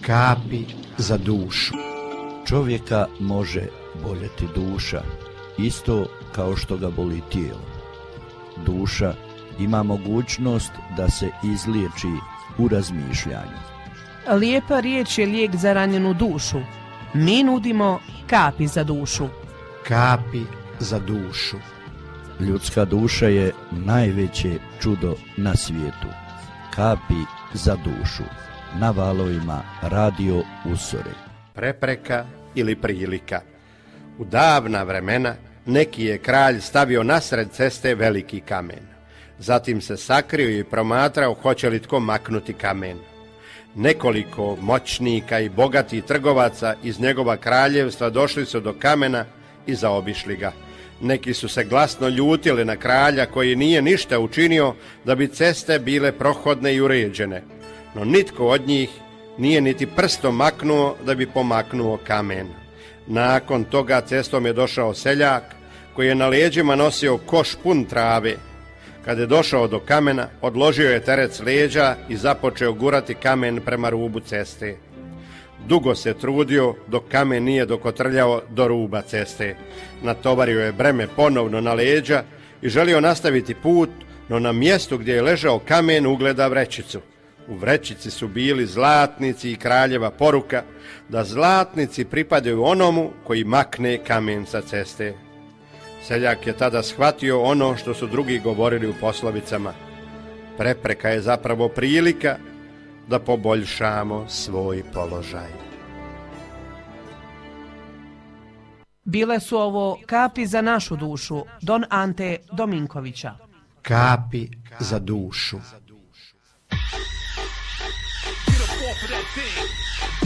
Kapi za dušu. Čovjeka može boljeti duša, isto kao što ga boli tijelo. Duša ima mogućnost da se izliječi u razmišljanju. Lijepa riječ je lijek za ranjenu dušu. Mi nudimo kapi za dušu. Kapi za dušu. Ljudska duša je najveće čudo na svijetu. Kapi za dušu. Na valovima Radio Usore. Prepreka ili prilika. U davna vremena neki je kralj stavio nasred ceste veliki kamen. Zatim se sakrio i promatrao hoće li tko maknuti kamen. Nekoliko moćnika i bogatih trgovaca iz njegova kraljevstva došli su do kamena i zaobišli ga. Neki su se glasno ljutili na kralja koji nije ništa učinio da bi ceste bile prohodne i uređene. No nitko od njih nije niti prstom maknuo da bi pomaknuo kamen. Nakon toga cestom je došao seljak koji je na leđima nosio koš pun trave. Kad je došao do kamena, odložio je teret s leđa i započeo gurati kamen prema rubu ceste. Dugo se trudio dok kamen nije dokotrljao do ruba ceste. Natovario je breme ponovno na leđa i želio nastaviti put, no na mjestu gdje je ležao kamen ugleda vrećicu. U vrećici su bili zlatnici i kraljeva poruka da zlatnici pripadaju onomu koji makne kamen sa ceste. Seljak je tada shvatio ono što su drugi govorili u poslovicama. Prepreka je zapravo prilika da poboljšamo svoj položaj. Bile su ovo kapi za našu dušu, Don Ante Dominkovića. Kapi za dušu.